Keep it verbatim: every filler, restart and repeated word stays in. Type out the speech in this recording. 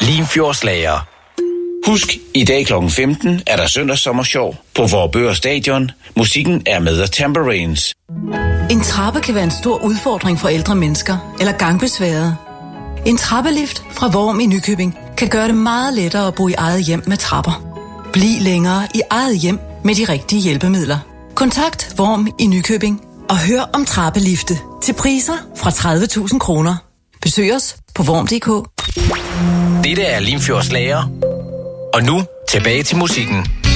Limfjordslager. Husk, i dag klokken femten er der søndagssommershow på Vorupør Stadion. Musikken er med The Tambourines. En trappe kan være en stor udfordring for ældre mennesker eller gangbesværede. En trappelift fra Vorm i Nykøbing kan gøre det meget lettere at bo i eget hjem med trapper. Bliv længere i eget hjem med de rigtige hjælpemidler. Kontakt Vorm i Nykøbing og hør om trappelifte til priser fra tredive tusind kroner. Besøg os på vorm punktum d k. Dette er Limfjordslager. Og nu tilbage til musikken.